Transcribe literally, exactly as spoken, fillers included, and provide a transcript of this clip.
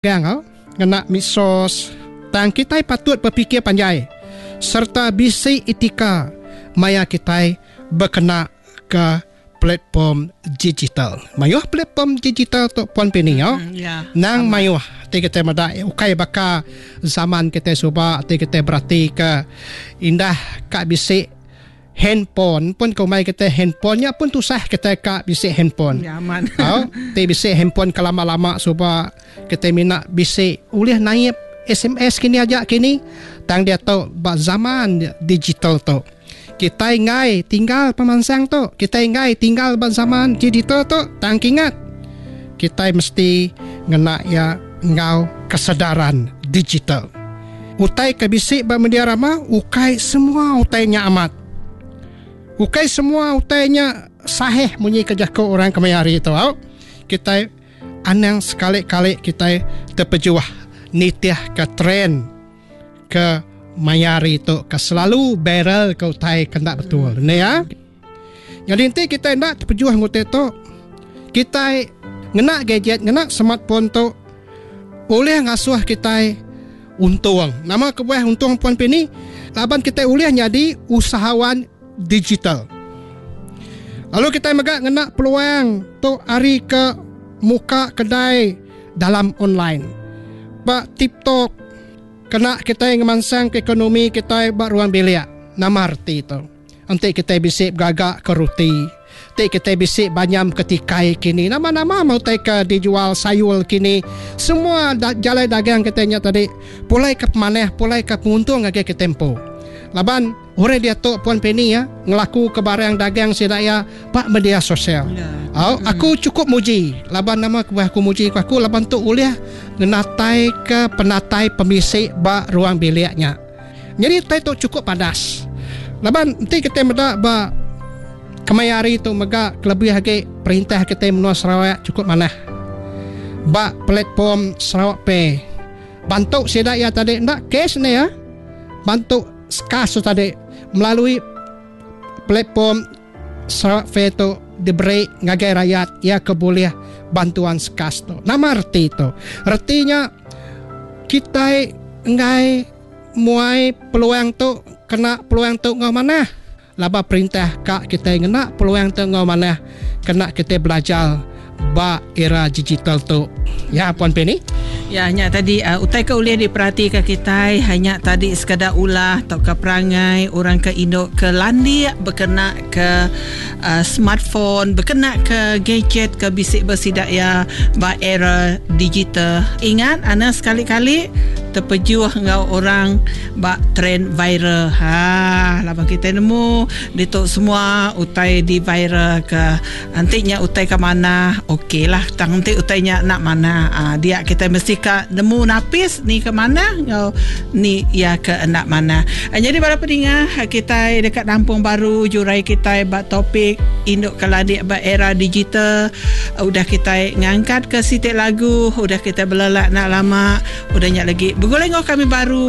Gang oh, ngena misos tang kita patut berfikir panjang serta bisi etika maya kita berkena ke platform digital. Mayuh platform digital tu puan pini oh. Mm, yeah. Nang mayuh ti kita mada ukai baka zaman kita suba ti kita berarti ke indah ka bisi handphone pun kau mai kita handphonenya pun tusah kita ka bisi handphone. Nyaman. Oh, ti bisi handphone kelama-lama suba kita mina bisi ulih naik S M S kini aja kini tang dia tu ba zaman digital tu. Kita ingai tinggal pemansang tu, kita ingai tinggal ba zaman digital tu, tang ingat. Kita mesti ngena ya ngau kesedaran digital. Utai ke bisi ba media rama, ukai semua utainya amat. Ukai semua utainya sahih munyi kejako orang kemayari itu. Oh. Kita anang sekali-kali kita terpejuah nitiah ke trend ke mayari itu ke selalu barrel ke utai kena betul. Ni ya. Jadi nanti kita nak terpejuah ngutai itu kita ngena gadget, ngena smartphone tu oleh ngasuh kita untung. Nama kebuah untung puan pini laban kita oleh jadi usahawan digital. Lalu kita megak ngena peluang tu hari ke muka kedai dalam online. Ba TikTok kena kita ngemansang ke ekonomi kita ba ruang bilik. Nama arti tu. Nanti kita bisik gagak ke roti. Nanti kita bisik banyam ketikai kini. Nama-nama mau tak dijual sayur kini. Semua da- jalan dagang kita nya tadi. Pulai ke pemanah, pulai ke penguntung agak ke tempo. Laban orang dia tu puan penny ya ngelaku ke barang dagang sedaya pak media sosial. Yeah. Oh, mm. Aku cukup muji. Laban nama aku aku muji aku laban tu uliah ngenatai ke penatai pemisik ba ruang biliknya. Jadi tai tu cukup padas. Laban nanti kita meda ba kemayari tu mega kelebih lagi perintah kita menua Sarawak cukup mana. Ba platform Sarawak Pay. Bantu sedaya tadi ndak cash ni ya. Bantu skas tadi melalui platform Sarawak Pay tu diberi ngagai rakyat ia keboleh bantuan skas tu. Nama arti tu. Artinya kita ngai muai peluang tu kena peluang tu ngau mana. Laba perintah kak kita ngena peluang tu ngau mana kena kita belajar ba era digital tu. Ya puan Penny. Ya, hanya tadi uh, utai ke ulih diperhatikan kita hanya tadi sekadar ulah atau ke perangai orang ke induk ke landi berkena ke uh, smartphone, berkena ke gadget, ke bisik bersidak ya ba era digital. Ingat ana sekali-kali terpejuah ngau orang ba trend viral. Ha, laba kita nemu ditok semua utai di viral ke nantinya utai ke mana. Okeylah, tang nanti utainya nak mana. Uh, dia kita mesti ka nemu napis ni ke mana oh, ni ya ke nak mana. Jadi para pendengar kita dekat Lampung Baru jurai kita bab topik induk keladik bab era digital. Udah kita ngangkat ke sitik lagu, udah kita belelak nak lama, udah nyak lagi bergoleng kami baru